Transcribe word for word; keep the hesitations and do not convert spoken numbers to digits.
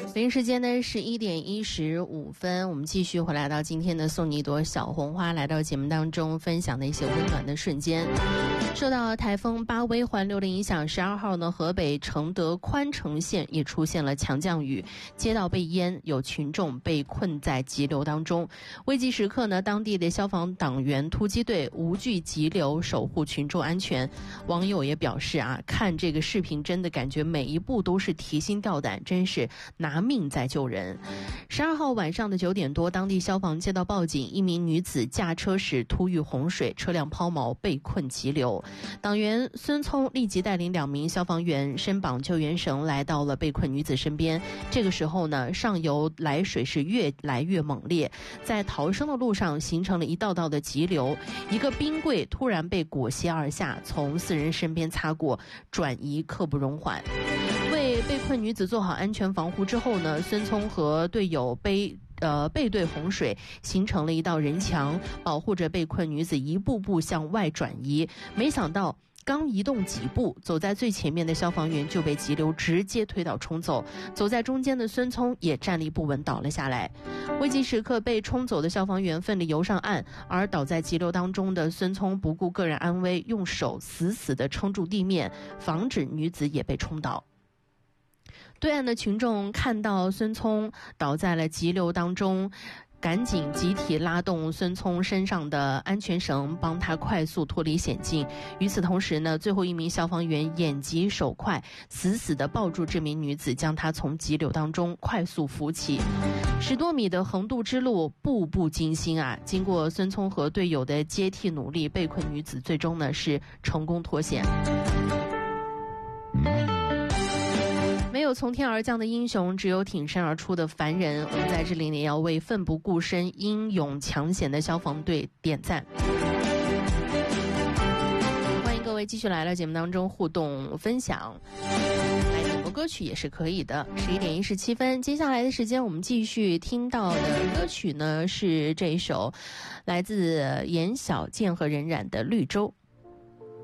北京时间呢是一点一十五分，我们继续回来到今天的送你一朵小红花，来到节目当中分享的一些温暖的瞬间。受到台风巴威环流的影响，十二号呢，河北承德宽城县也出现了强降雨，街道被淹，有群众被困在急流当中。危急时刻呢，当地的消防党员突击队无惧急流，守护群众安全。网友也表示啊，看这个视频真的感觉每一步都是提心吊胆，真是拿命在救人。十二号晚上的九点多，当地消防接到报警，一名女子驾车时突遇洪水，车辆抛锚被困急流。党员孙聪立即带领两名消防员身绑救援绳来到了被困女子身边。这个时候呢，上游来水是越来越猛烈，在逃生的路上形成了一道道的急流，一个冰柜突然被裹挟而下，从四人身边擦过，转移刻不容缓。为被困女子做好安全防护之后呢，孙聪和队友背呃背对洪水，形成了一道人墙，保护着被困女子一步步向外转移。没想到刚移动几步，走在最前面的消防员就被急流直接推倒冲走，走在中间的孙聪也站立不稳倒了下来。危急时刻被冲走的消防员奋力游上岸，而倒在急流当中的孙聪不顾个人安危，用手死死地撑住地面，防止女子也被冲倒。对岸的群众看到孙聪倒在了急流当中，赶紧集体拉动孙聪身上的安全绳，帮他快速脱离险境。与此同时呢，最后一名消防员眼疾手快，死死地抱住这名女子，将她从急流当中快速扶起。十多米的横渡之路，步步惊心啊！经过孙聪和队友的接替努力，被困女子最终呢是成功脱险。没有从天而降的英雄，只有挺身而出的凡人。我们在这里也要为奋不顾身、英勇抢险的消防队点赞。欢迎各位继续来到节目当中互动分享，来点播歌曲也是可以的。十一点一十七分，接下来的时间我们继续听到的歌曲呢是这一首来自严小健和任冉的《绿洲》。